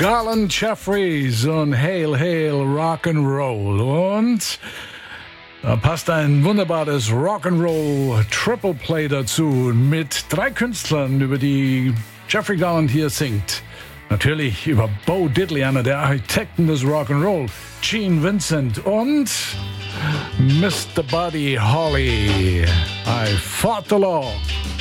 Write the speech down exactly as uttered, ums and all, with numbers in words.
Garland Jeffries und Hail, Hail, Rock'n'Roll. Und da passt ein wunderbares Rock'n'Roll Triple Play dazu mit drei Künstlern, über die Jeffrey Garland hier singt. Natürlich über Bo Diddley, einer der Architekten des Rock'n'Roll, Gene Vincent und Mister Buddy Holly. I fought the law.